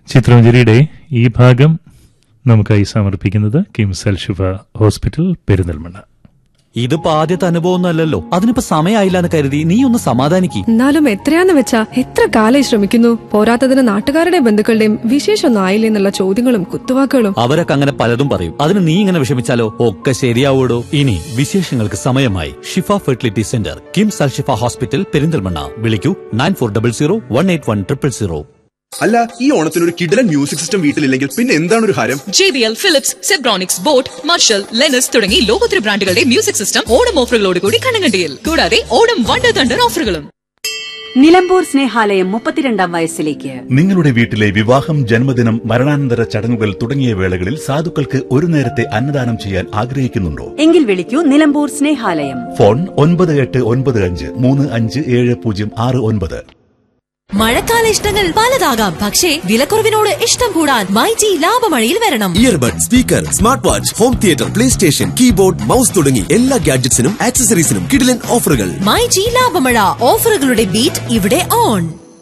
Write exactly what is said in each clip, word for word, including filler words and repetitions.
ചിത്രമഞ്ജരിയുടെ ഈ ഭാഗം നമുക്കായി സമർപ്പിക്കുന്നത് കിംസ് അൽ ഷിഫ ഹോസ്പിറ്റൽ പെരിന്തൽമണ്ണ. ഇതിപ്പോ ആദ്യത്തെ അനുഭവമൊന്നുമല്ലല്ലോ, അതിനിപ്പോ സമയമായില്ല എന്ന് കരുതി നീ ഒന്ന് സമാധാനിക്ക്. എന്നാലും എത്രയാന്ന് വെച്ചാ എത്ര കാലായി ശ്രമിക്കുന്നു. പോരാത്തതിന് നാട്ടുകാരുടെയും ബന്ധുക്കളുടെയും വിശേഷമൊന്നും ആയില്ലേ എന്നുള്ള ചോദ്യങ്ങളും കുത്തുവാക്കുകളും. അവരൊക്കെ അങ്ങനെ പലതും പറയും. അതിന് നീ ഇങ്ങനെ വിഷമിച്ചാലോ? ഒക്കെ ശരിയാവൂടോ. ഇനി വിശേഷങ്ങൾക്ക് സമയമായി. ഷിഫ ഫെർട്ടിലിറ്റി സെന്റർ, കിംസ് അൽ ഷിഫ ഹോസ്പിറ്റൽ പെരിന്തൽമണ്ണ. വിളിക്കൂ nine four double zero one eight one triple zero. അല്ല, ഈ ഓണത്തിന് ഒരു കിടിലൻ മ്യൂസിക് സിസ്റ്റം വീട്ടിലില്ലെങ്കിൽ പിന്നെ എന്താണ് ഒരു ഹരം? J B L, Philips, Zebronics, boat, marshal, ലെനസ് തുടങ്ങി ലോകോത്തര ബ്രാൻഡുകളുടെ മ്യൂസിക് സിസ്റ്റം ഓണം ഓഫറുകളോട് കൂടി കണ്ണങ്കണ്ടിയിൽ. കൂടാതെ ഓണം വണ്ടർ തണ്ടർ ഓഫറുകളും. നിലമ്പൂർ സ്നേഹാലയം മുപ്പത്തിരണ്ടാം വയസ്സിലേക്ക്. നിങ്ങളുടെ വീട്ടിലെ വിവാഹം, ജന്മദിനം, മരണാനന്തര ചടങ്ങുകൾ തുടങ്ങിയ വേളകളിൽ സാധുക്കൾക്ക് ഒരു നേരത്തെ അന്നദാനം ചെയ്യാൻ ആഗ്രഹിക്കുന്നുണ്ടോ? എങ്കിൽ വിളിക്കൂ നിലമ്പൂർ സ്നേഹാലയം. ഫോൺ ഒൻപത് എട്ട് ഒൻപത് അഞ്ച് മൂന്ന് അഞ്ച് ഏഴ് പൂജ്യം ആറ് ഒൻപത്. മഴക്കാല ഇഷ്ടങ്ങൾ പലതാകാം, പക്ഷേ വിലക്കുറവിനോട് ഇഷ്ടം കൂടാൻ മൈജി ലാഭമഴയിൽ വരണം. Earbud, speaker, smart watch, home theatre, play station, keyboard, mouse തുടങ്ങി എല്ലാ ഗാഡ്ജറ്റ്സിനും ആക്സസറീസിനും കിടിലൻ ഓഫറുകൾ. മൈജി ലാഭമഴ, ഓഫറുകളുടെ ബീറ്റ് ഇവിടെ on.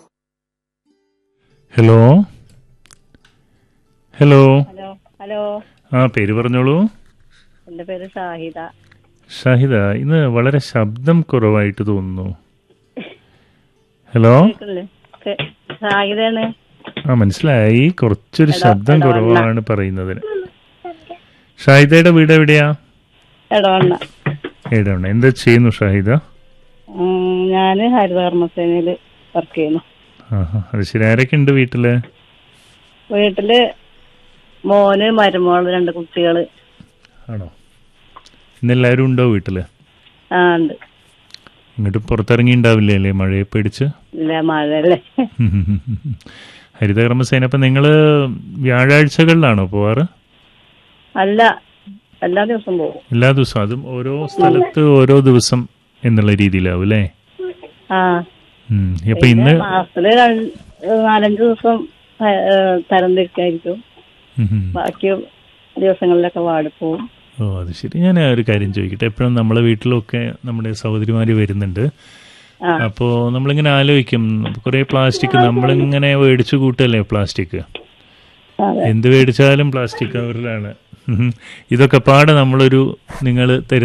Hello hello hello hello ആ പേര് പറഞ്ഞോളൂ. എന്റെ പേര് ഷാഹിദ. ഷാഹിദ, ഇന്ന് വളരെ ശബ്ദം കുറവായിട്ട് തോന്നുന്നു. ഹലോ, ഷാഹിദാണ്. ആ മനസ്സിലായി, കുറച്ചൊരു ശബ്ദം കുറവാണ് പറയുന്നതിന്. ഷാഹിദയുടെ വീട് എവിടെയാ? എടവണ്ണ. എടവണ്ണ. എന്താ ചെയ്യുന്നു ഷാഹിദ? ഞാന് ഹരിതകർമ്മസേനയില് വർക്ക് ചെയ്യുന്നു. ആഹാ, അത് ശരി. ആരൊക്കെ ഉണ്ട് വീട്ടില്? വീട്ടില് മോന്, മരുമോള്, രണ്ട് കുട്ടികള്. ആണോ? ഇന്നെല്ലാവരും ഉണ്ടോ വീട്ടില്? ആ ഉണ്ട്. ഇങ്ങോട്ട് പുറത്തിറങ്ങി ഉണ്ടാവില്ലേ അല്ലേ, മഴയെ പേടിച്ച്? ഇല്ല, മഴയല്ലേ. ഹരിതകർമ്മസേന. അപ്പൊ നിങ്ങള് വ്യാഴാഴ്ചകളിലാണോ പോവാറ്? അല്ല, എല്ലാ ദിവസവും പോകും. എല്ലാ ദിവസവും? അതും ഓരോ സ്ഥലത്ത് ഓരോ ദിവസം എന്നുള്ള രീതിയിലാവും അല്ലേ? ആ. അപ്പൊ ഇന്ന് മാസത്തില് നാലഞ്ച് ദിവസം തരം തിരിക്കായിരിക്കും. ബാക്കി ദിവസങ്ങളിലൊക്കെ വാടിപ്പോവും. ഓ, അത് ശരി. ഞാൻ ഒരു കാര്യം ചോദിക്കട്ടെ. എപ്പോഴും നമ്മളെ വീട്ടിലൊക്കെ നമ്മുടെ സഹോദരിമാര് വരുന്നുണ്ട്. അപ്പോൾ നമ്മളിങ്ങനെ ആലോചിക്കും, കുറെ പ്ലാസ്റ്റിക് നമ്മളിങ്ങനെ മേടിച്ചു കൂട്ടല്ലേ പ്ലാസ്റ്റിക്. എന്ത് മേടിച്ചാലും പ്ലാസ്റ്റിക് കവറിലാണ്. ഇതൊക്കെ പാടെ നമ്മളൊരു നിങ്ങൾ